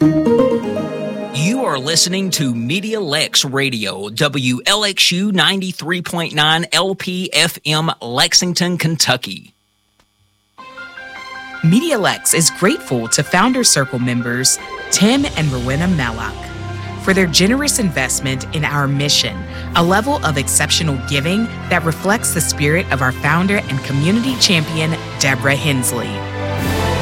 You are listening to Media Lex Radio, WLXU 93.9 LPFM, Lexington, Kentucky. Media Lex is grateful to Founder Circle members Tim and Rowena Mallock for their generous investment in our mission, a level of exceptional giving that reflects the spirit of our founder and community champion, Deborah Hensley.